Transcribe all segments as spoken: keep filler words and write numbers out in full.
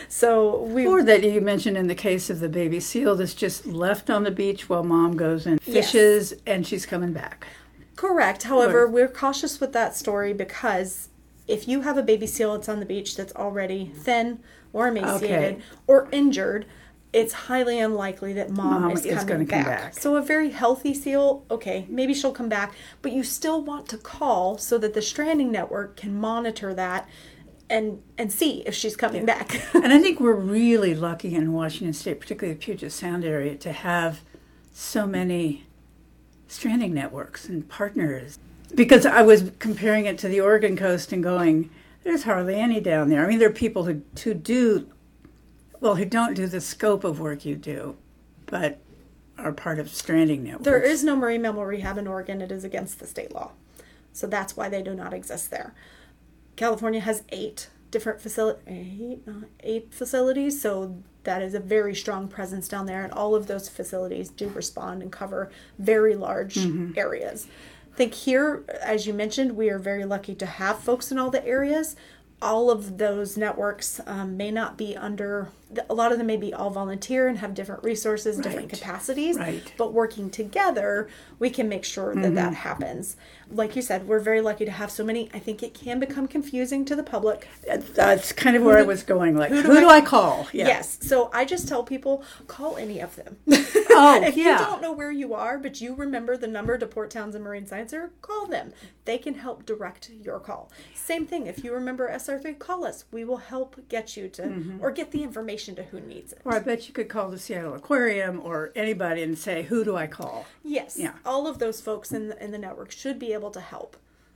So we Or that you mentioned in the case of the baby seal that's just left on the beach while mom goes and fishes yes. and she's coming back. Correct. However, we're cautious with that story because if you have a baby seal that's on the beach that's already thin or emaciated okay. or injured, it's highly unlikely that mom, mom is, is coming back. Come back. So a very healthy seal, okay, maybe she'll come back, but you still want to call so that the stranding network can monitor that and and see if she's coming yeah. back. And I think we're really lucky in Washington State, particularly the Puget Sound area, to have so many stranding networks and partners. Because I was comparing it to the Oregon coast and going, there's hardly any down there. I mean, there are people who, who do, well, who don't do the scope of work you do, but are part of stranding networks. There is no marine mammal rehab in Oregon. It is against the state law. So that's why they do not exist there. California has eight different facility, eight, uh, eight facilities, so that is a very strong presence down there, and all of those facilities do respond and cover very large mm-hmm. areas. I think here, as you mentioned, we are very lucky to have folks in all the areas. All of those networks um, may not be under, a lot of them may be all volunteer and have different resources, right. different capacities, right. but working together, we can make sure that mm-hmm. that happens. Like you said, we're very lucky to have so many. I think it can become confusing to the public. That's kind of where who I was going, like, who do, who do I, I call? Yeah. Yes, so I just tell people, call any of them. Oh, if yeah. you don't know where you are, but you remember the number to Port Townsend Marine Science Center, call them. They can help direct your call. Same thing, if you remember S R three, call us. We will help get you to, mm-hmm. or get the information to who needs it. Or I bet you could call the Seattle Aquarium or anybody and say, who do I call? Yes, yeah. all of those folks in the, in the network should be able to help.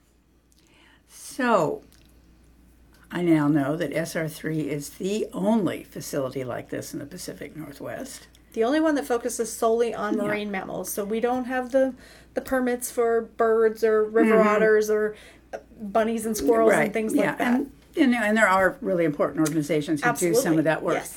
So, I now know that S R three is the only facility like this in the Pacific Northwest. The only one that focuses solely on marine yeah. mammals. So we don't have the, the permits for birds or river mm-hmm. otters or bunnies and squirrels right. and things yeah. like that. And, you know, and there are really important organizations who Absolutely. do some of that work. Yes.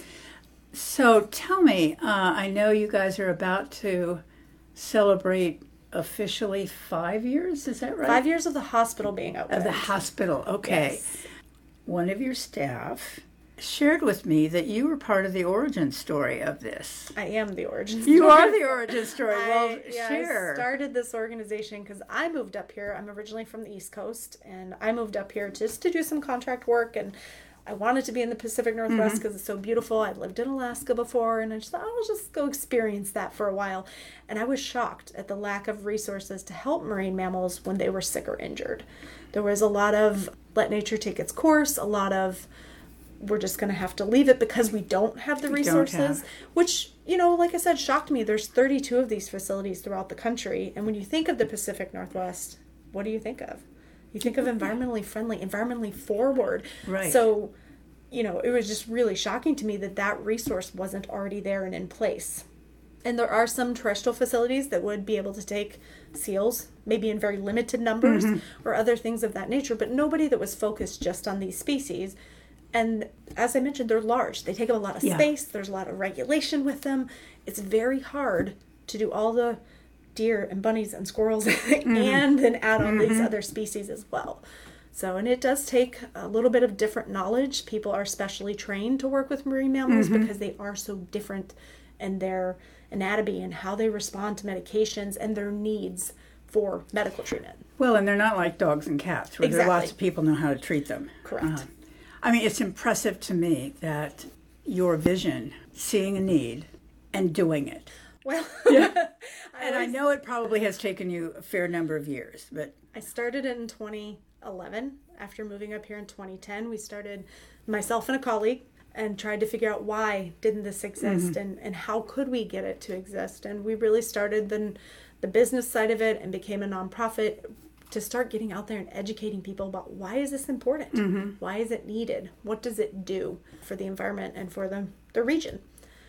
So tell me, uh, I know you guys are about to celebrate officially five years, is that right? Five years of the hospital being open. Of the hospital, okay. Yes. One of your staff shared with me that you were part of the origin story of this. I am the origin story. You are the origin story. I, well, yeah, share. I started this organization because I moved up here. I'm originally from the East Coast, and I moved up here just to do some contract work, and I wanted to be in the Pacific Northwest because mm-hmm. it's so beautiful. I'd lived in Alaska before, and I just thought, I'll just go experience that for a while. And I was shocked at the lack of resources to help marine mammals when they were sick or injured. There was a lot of let nature take its course, a lot of we're just going to have to leave it because we don't have the resources, have. which, you know, like I said, shocked me. There's thirty-two of these facilities throughout the country. And when you think of the Pacific Northwest, what do you think of? You think of environmentally friendly, environmentally forward. Right. So, you know, it was just really shocking to me that that resource wasn't already there and in place. And there are some terrestrial facilities that would be able to take seals, maybe in very limited numbers mm-hmm. or other things of that nature, but nobody that was focused just on these species. And as I mentioned, they're large. They take up a lot of yeah. space. There's a lot of regulation with them. It's very hard to do all the deer and bunnies and squirrels mm-hmm. and then add on mm-hmm. these other species as well. So, and it does take a little bit of different knowledge. People are specially trained to work with marine mammals mm-hmm. because they are so different in their anatomy and how they respond to medications and their needs for medical treatment. Well, and they're not like dogs and cats where exactly. there are lots of people know how to treat them. Correct. Uh, I mean, it's impressive to me that your vision, seeing a need and doing it. Well, yeah. I and always, I know it probably has taken you a fair number of years, but I started in twenty eleven. After moving up here in twenty ten, we started, myself and a colleague, and tried to figure out why didn't this exist mm-hmm. and, and how could we get it to exist. And we really started the, the business side of it and became a nonprofit to start getting out there and educating people about why is this important? Mm-hmm. Why is it needed? What does it do for the environment and for the, the region?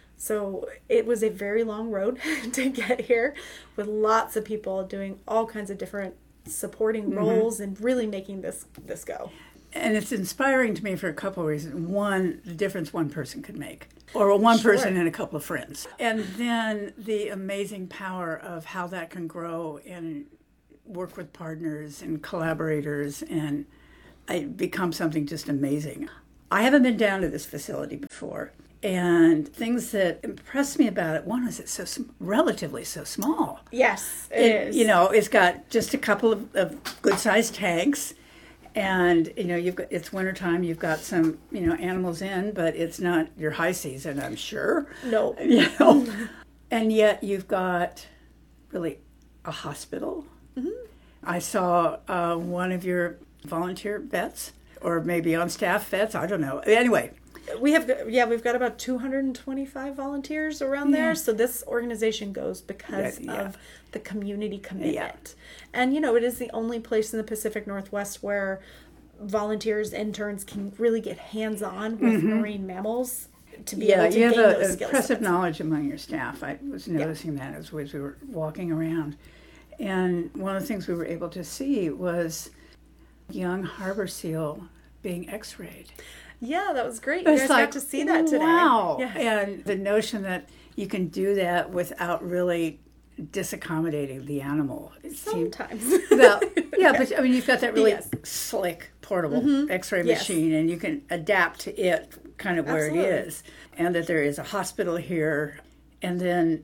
So it was a very long road to get here with lots of people doing all kinds of different supporting mm-hmm. roles and really making this this go. And it's inspiring to me for a couple of reasons. One, the difference one person could make, or one sure. person and a couple of friends. And then the amazing power of how that can grow and work with partners and collaborators and it become something just amazing. I haven't been down to this facility before. And things that impressed me about it, one is it's so sm- relatively so small. Yes, it, It, is. you know, it's got just a couple of, of good-sized tanks. And, you know, you've got, it's wintertime, you've got some, you know, animals in, but it's not your high season, I'm sure. No. You know, and yet you've got really a hospital. Mm-hmm. I saw uh, one of your volunteer vets, or maybe on staff vets, I don't know. Anyway. We have, yeah, we've got about two hundred twenty-five volunteers around there. Yeah. So this organization goes because Yeah, yeah. of the community commitment. And, you know, it is the only place in the Pacific Northwest where volunteers, interns can really get hands-on with marine mammals to be Yeah, able to you have gain a, those a skill impressive sets. knowledge among your staff. I was noticing that as we were walking around. And one of the things we were able to see was young harbor seal being x-rayed. Yeah, that was great. You It's guys like, got to see that today. wow. Yeah. And the notion that you can do that without really disaccommodating the animal. It seemed- Sometimes. well, yeah, but I mean, you've got that really Yes. slick portable X-ray Yes. machine, and you can adapt to it kind of where Absolutely. it is, and that there is a hospital here, and then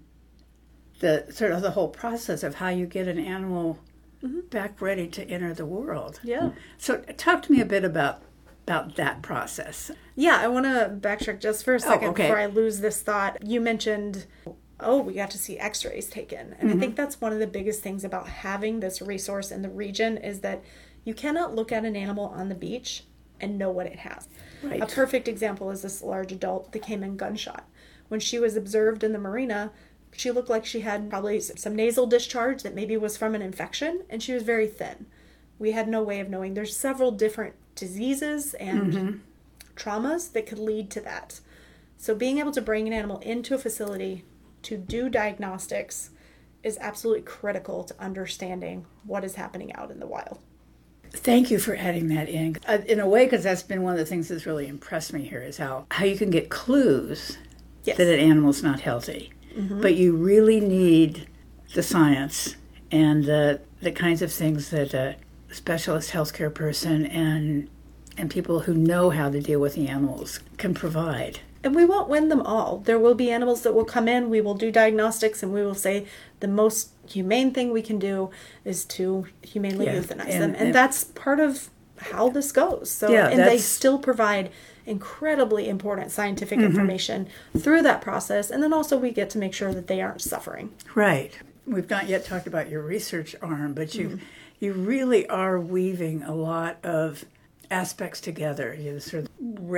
the sort of the whole process of how you get an animal back ready to enter the world. Yeah. So, talk to me a bit about about that process. Yeah, I want to backtrack just for a second okay. before I lose this thought. You mentioned, oh, we got to see x-rays taken. And I think that's one of the biggest things about having this resource in the region is that you cannot look at an animal on the beach and know what it has. Right. A perfect example is this large adult that came in gunshot. When she was observed in the marina, she looked like she had probably some nasal discharge that maybe was from an infection, and she was very thin. We had no way of knowing. There's several different diseases and traumas that could lead to that. So being able to bring an animal into a facility to do diagnostics is absolutely critical to understanding what is happening out in the wild. Thank you for adding that in. Uh, in a way, because that's been one of the things that's really impressed me here is how, how you can get clues Yes. that an animal's not healthy. But you really need the science and the, the kinds of things that a specialist healthcare person and and people who know how to deal with the animals can provide. And we won't win them all. There will be animals that will come in, we will do diagnostics, and we will say the most humane thing we can do is to humanely Yeah, euthanize and- them. And, and- that's part of how this goes. So Yeah, and they that's- still provide incredibly important scientific information through that process. And then also we get to make sure that they aren't suffering. Right. We've not yet talked about your research arm, but you you really are weaving a lot of aspects together. You know, sort of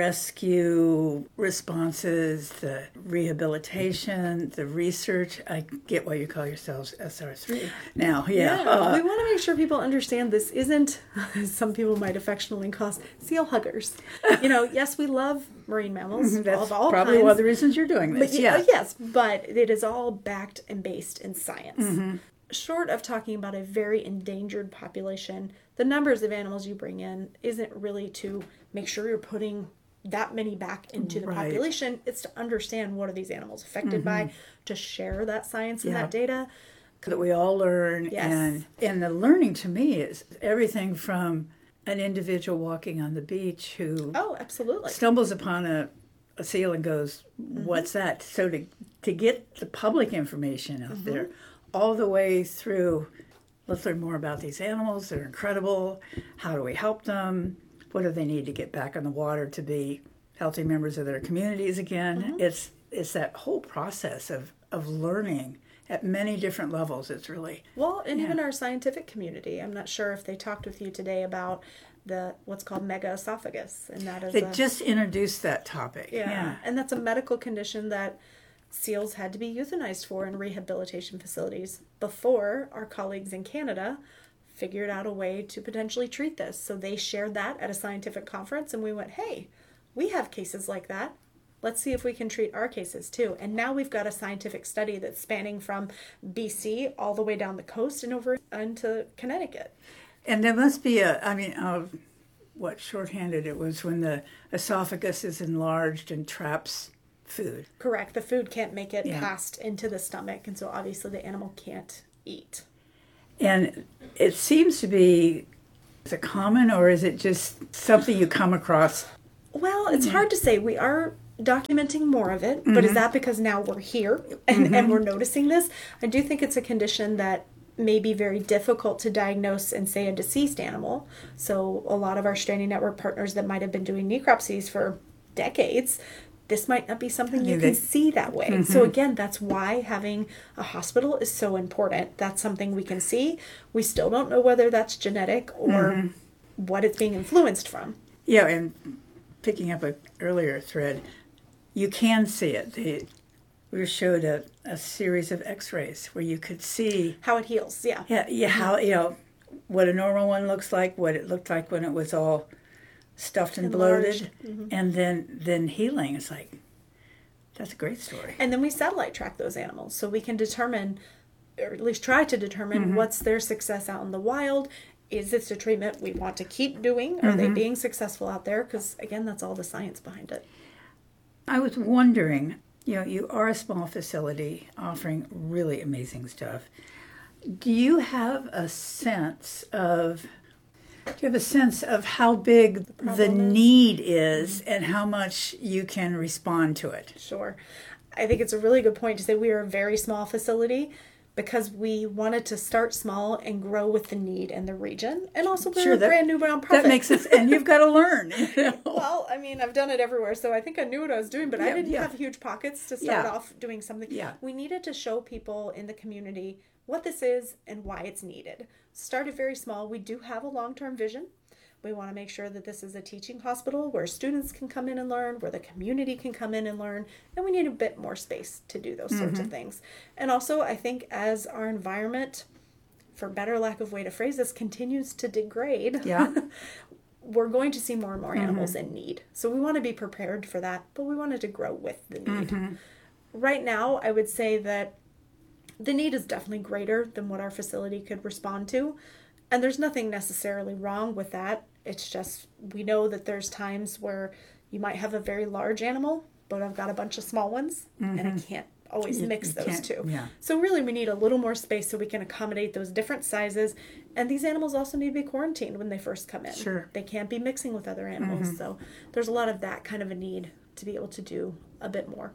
rescue responses, the rehabilitation, the research. I get why you call yourselves S R three now. Yeah. Uh, we want to make sure people understand this isn't, as some people might affectionately call us, seal huggers. You know, yes, we love marine mammals that's of all probably kinds. one of the reasons you're doing this. But yeah. yeah, yes, but it is all backed and based in science. Mm-hmm. Short of talking about a very endangered population, the numbers of animals you bring in isn't really to make sure you're putting that many back into the Right. population. It's to understand what are these animals affected by, to share that science and Mm-hmm. Yeah. that data. That we all learn. Yes. And, and the learning to me is everything from an individual walking on the beach who Oh, absolutely. stumbles upon a, a seal and goes, what's that? So to, to get the public information out there, all the way through, let's learn more about these animals. They're incredible. How do we help them? What do they need to get back on the water to be healthy members of their communities again? It's it's that whole process of, of learning at many different levels. It's really, Well, and even Yeah. our scientific community. I'm not sure if they talked with you today about the what's called mega esophagus, and that is they a, just introduced that topic. yeah. Yeah. and that's a medical condition that seals had to be euthanized for in rehabilitation facilities before our colleagues in Canada figured out a way to potentially treat this. So they shared that at a scientific conference, and we went, hey, we have cases like that. Let's see if we can treat our cases too. And now we've got a scientific study that's spanning from B C all the way down the coast and over into Connecticut. And there must be a, I mean, uh, what shorthanded it was when the esophagus is enlarged and traps food. Correct. The food can't make it Yeah. past into the stomach, and so obviously the animal can't eat. And it seems to be, is it common or is it just something you come across Well, it's hard to say. We are documenting more of it, but is that because now we're here and, Mm-hmm. and we're noticing this? I do think it's a condition that may be very difficult to diagnose in, say, a deceased animal. So a lot of our Stranding Network partners that might have been doing necropsies for decades, this might not be something you they- can see that way. So again, that's why having a hospital is so important. That's something we can see. We still don't know whether that's genetic or what it's being influenced from. Yeah, and picking up an earlier thread, you can see it. They, we were showed a, a series of x-rays where you could see How it heals, yeah. yeah, yeah, how, you know, what a normal one looks like, what it looked like when it was all stuffed and bloated, Enlarged. and then then healing. It's like, that's a great story. And then we satellite track those animals so we can determine, or at least try to determine, what's their success out in the wild. Is this a treatment we want to keep doing? Are they being successful out there? Because, again, that's all the science behind it. I was wondering, you know, you are a small facility offering really amazing stuff. Do you have a sense of do you have a sense of how big the, problem is? need is and how much you can respond to it? Sure. I think it's a really good point to say we are a very small facility because we wanted to start small and grow with the need in the region. And also we're Sure, a that- brand new nonprofit. That makes sense, and you've got to learn. You know? Well, I mean, I've done it everywhere, so I think I knew what I was doing, but I Yeah, didn't yeah. have huge pockets to start Yeah. off doing something. Yeah. We needed to show people in the community what this is and why it's needed. Started very small. We do have a long-term vision. We want to make sure that this is a teaching hospital where students can come in and learn, where the community can come in and learn, and we need a bit more space to do those sorts of things. And also, I think as our environment, for better lack of way to phrase this, continues to degrade, Yeah. we're going to see more and more animals in need. So we want to be prepared for that, but we wanted to grow with the need. Right now, I would say that the need is definitely greater than what our facility could respond to. And there's nothing necessarily wrong with that. It's just we know that there's times where you might have a very large animal, but I've got a bunch of small ones, and I can't always You- mix you those can't- two. yeah. So really we need a little more space so we can accommodate those different sizes. And these animals also need to be quarantined when they first come in. Sure. They can't be mixing with other animals. So there's a lot of that kind of a need to be able to do a bit more.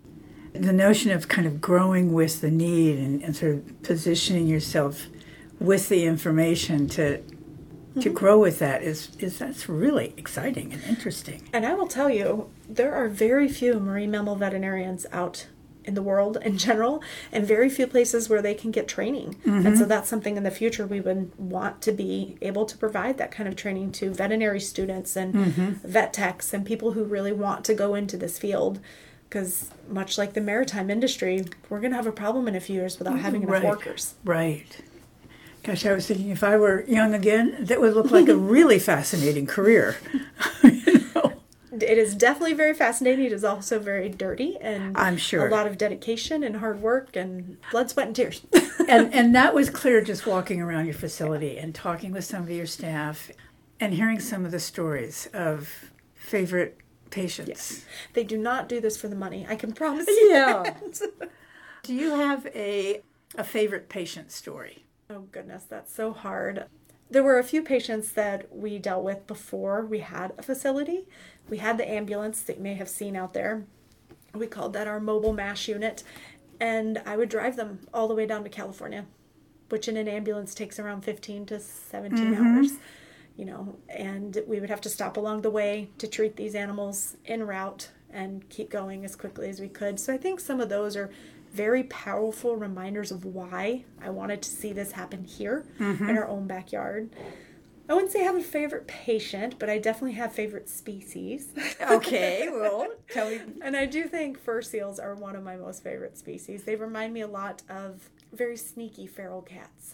The notion of kind of growing with the need and, and sort of positioning yourself with the information to to grow with that is is that's really exciting and interesting. And I will tell you, there are very few marine mammal veterinarians out in the world in general, and very few places where they can get training. And so that's something in the future we would want to be able to provide that kind of training to veterinary students and vet techs and people who really want to go into this field. Because much like the maritime industry, we're going to have a problem in a few years without having enough Right. workers. Right. Gosh, I was thinking if I were young again, that would look like a really fascinating career. You know? It is definitely very fascinating. It is also very dirty and I'm sure. a lot of dedication and hard work and blood, sweat, and tears. and and that was clear just walking around your facility and talking with some of your staff and hearing some of the stories of favorite patients. They do not do this for the money. I can promise you. Yeah. that. Do you have a a favorite patient story? Oh goodness, that's so hard. There were a few patients that we dealt with before we had a facility. We had the ambulance that you may have seen out there. We called that our mobile MASH unit. And I would drive them all the way down to California, which in an ambulance takes around fifteen to seventeen hours. You know, and we would have to stop along the way to treat these animals en route and keep going as quickly as we could. So I think some of those are very powerful reminders of why I wanted to see this happen here in our own backyard. I wouldn't say I have a favorite patient, but I definitely have favorite species. Okay, well, tell me. And I do think fur seals are one of my most favorite species. They remind me a lot of very sneaky feral cats.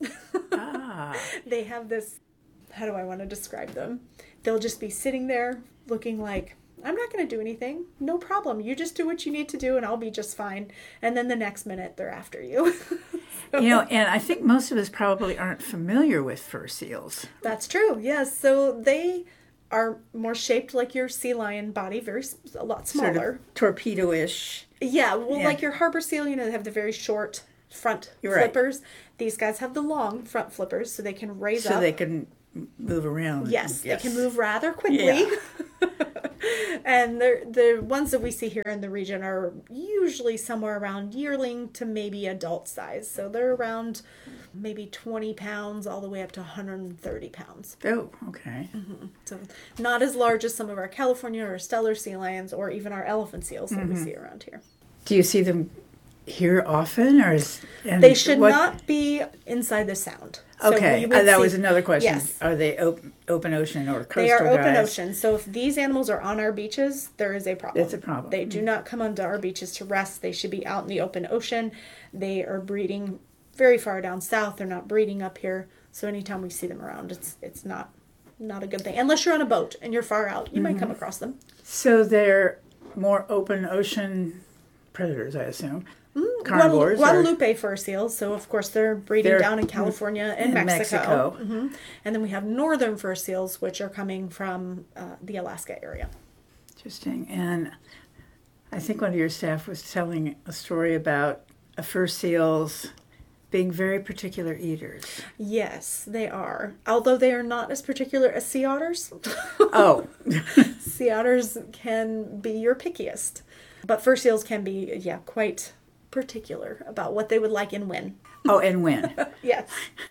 Ah, They have this, how do I want to describe them? They'll just be sitting there looking like, I'm not going to do anything. No problem. You just do what you need to do and I'll be just fine. And then the next minute they're after you. So, you know, and I think most of us probably aren't familiar with fur seals. that's true. Yes. So they are more shaped like your sea lion body, very s- a lot smaller. Sort of torpedo-ish. Yeah, well, Yeah. like your harbor seal, you know, they have the very short front You're right. flippers. These guys have the long front flippers, so they can raise So up. they can move around. Yes, they can move rather quickly. Yeah. And the the ones that we see here in the region are usually somewhere around yearling to maybe adult size. So they're around maybe twenty pounds all the way up to one hundred thirty pounds. Oh, okay. Mm-hmm. So not as large as some of our California or Steller sea lions or even our elephant seals that mm-hmm. we see around here. Do you see them here often, or is and they should what? not be inside the sound? So okay, uh, that see, was another question. Yes. Are they open, open ocean or coastal? They are open guys? ocean. So if these animals are on our beaches, there is a problem. It's a problem. They do not come onto our beaches to rest. They should be out in the open ocean. They are breeding very far down south. They're not breeding up here. So anytime we see them around, it's it's not not a good thing. Unless you're on a boat and you're far out, you mm-hmm. might come across them. So they're more open ocean predators, I assume. Mm, Carnivores. Guadalupe fur seals. So, of course, they're breeding they're down in California and in Mexico. Mexico. Mm-hmm. And then we have northern fur seals, which are coming from uh, the Alaska area. Interesting. And I think one of your staff was telling a story about a fur seals being very particular eaters. Yes, they are. Although they are not as particular as sea otters. Oh. Sea otters can be your pickiest. But fur seals can be, yeah, quite particular about what they would like and when. Oh, and when. Yes.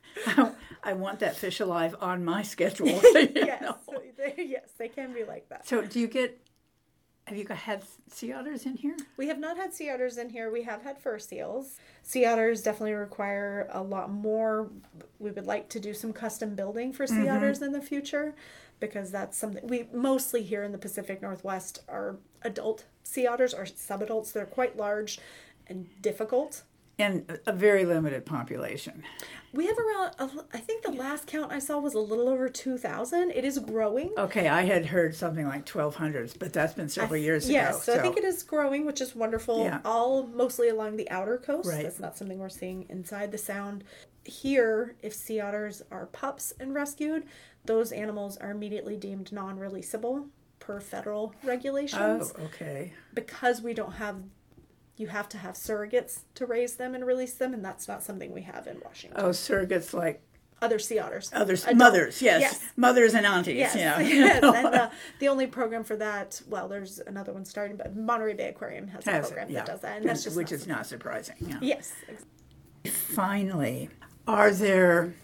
I want that fish alive on my schedule. Yes. They, yes, they can be like that. So do you get, have you had sea otters in here? We have not had sea otters in here. We have had fur seals. Sea otters definitely require a lot more. We would like to do some custom building for sea mm-hmm. otters in the future, because that's something we mostly here in the Pacific Northwest are adult sea otters or subadults. They're quite large and difficult. And a very limited population. We have around, I think the last count I saw was a little over two thousand. It is growing. Okay, I had heard something like twelve hundred, but that's been several I, years yes, ago. Yes, so, so I think it is growing, which is wonderful. Yeah. All mostly along the outer coast. Right. That's not something we're seeing inside the sound. Here, if sea otters are pups and rescued, those animals are immediately deemed non-releasable per federal regulations. Oh, okay. Because we don't have, you have to have surrogates to raise them and release them, and that's not something we have in Washington. Oh, surrogates like other sea otters. Other mothers, yes. yes. Mothers and aunties, yes. yeah. Yes, and uh, the only program for that, well, there's another one starting, but Monterey Bay Aquarium has a has program it, yeah. that does that, and that's just Which not is not surprising. Yeah. Yes. Finally, are there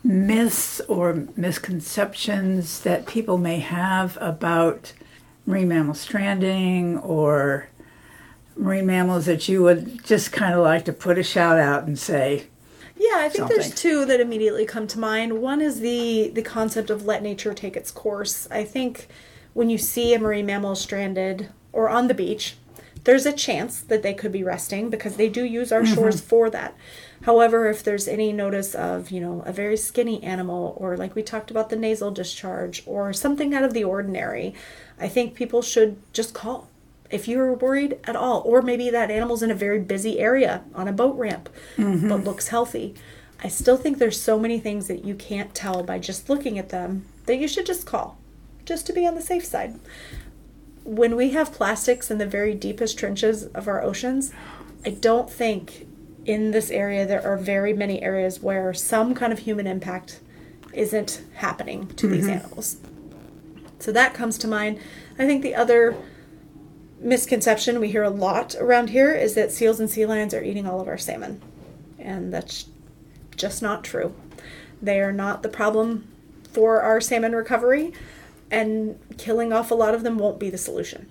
myths or misconceptions that people may have about marine mammal stranding or marine mammals that you would just kind of like to put a shout out and say? Yeah, I think something. There's two that immediately come to mind. One is the, the concept of let nature take its course. I think when you see a marine mammal stranded or on the beach, there's a chance that they could be resting because they do use our shores mm-hmm. for that. However, if there's any notice of, you know, a very skinny animal or like we talked about the nasal discharge or something out of the ordinary, I think people should just call. If you're worried at all, or maybe that animal's in a very busy area on a boat ramp, mm-hmm. but looks healthy. I still think there's so many things that you can't tell by just looking at them that you should just call, just to be on the safe side. When we have plastics in the very deepest trenches of our oceans, I don't think in this area there are very many areas where some kind of human impact isn't happening to mm-hmm. these animals. So that comes to mind. I think the other misconception we hear a lot around here is that seals and sea lions are eating all of our salmon. And that's just not true. They are not the problem for our salmon recovery, and killing off a lot of them won't be the solution.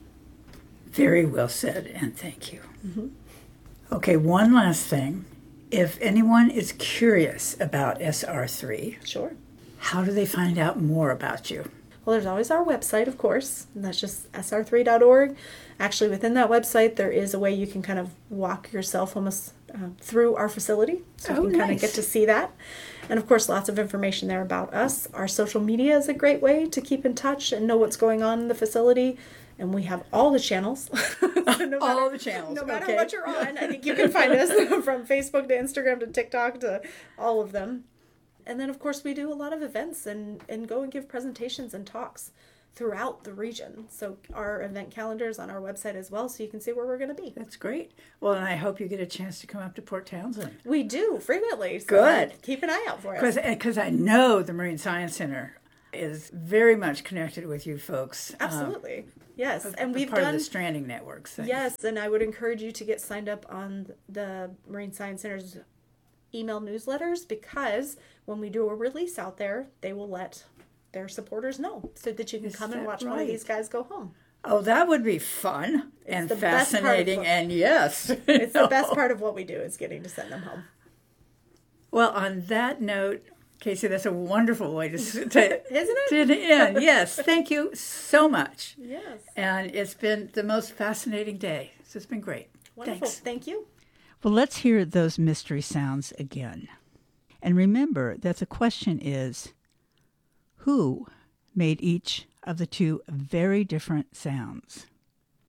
Very well said, and thank you. Mm-hmm. Okay, one last thing. If anyone is curious about S R three, sure. How do they find out more about you? Well, there's always our website, of course, and that's just S R three dot org. Actually, within that website, there is a way you can kind of walk yourself almost uh, through our facility, so oh, you can nice. kind of get to see that. And, of course, lots of information there about us. Our social media is a great way to keep in touch and know what's going on in the facility. And we have all the channels. so no matter, all the channels. No matter okay. what you're on, I think you can find us from Facebook to Instagram to TikTok to all of them. And then, of course, we do a lot of events and, and go and give presentations and talks throughout the region. So our event calendar is on our website as well, so you can see where we're going to be. That's great. Well, and I hope you get a chance to come up to Port Townsend. We do, frequently. So good. Keep an eye out for it. Because I know the Marine Science Center is very much connected with you folks. Absolutely. Um, yes. And we've part done of the Stranding Network. So. Yes. And I would encourage you to get signed up on the Marine Science Center's email newsletters, because when we do a release out there, they will let their supporters know so that you can Is come and watch right? one of these guys go home. Oh, that would be fun It's and the best part of fascinating, what- and yes. It's the best part of what we do is getting to send them home. Well, on that note, Casey, that's a wonderful way to, to Isn't it? to end. Yes, thank you so much. Yes. And it's been the most fascinating day. So it's been great. Wonderful. Thanks. Thank you. Well, let's hear those mystery sounds again. And remember that the question is, who made each of the two very different sounds?